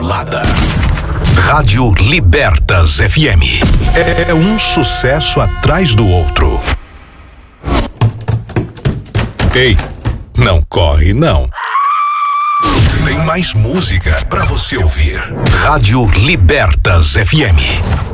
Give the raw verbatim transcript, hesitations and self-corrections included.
balada. Rádio Libertas F M. É um sucesso atrás do outro. Ei, não corre não. Tem mais música pra você ouvir. Rádio Libertas F M.